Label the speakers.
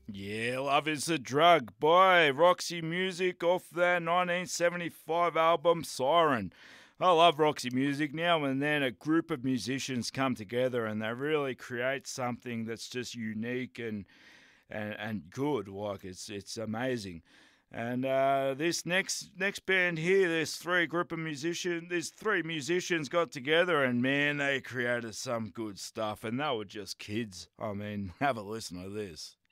Speaker 1: Yeah, Love is a Drug by Roxy Music off their 1975 album Siren. I love Roxy Music. Now and then a group of musicians come together and they really create something that's just unique and good. Like it's amazing. And this next band here, there's three musicians got together, and man, they created some good stuff. And they were just kids. I mean, have a listen to this.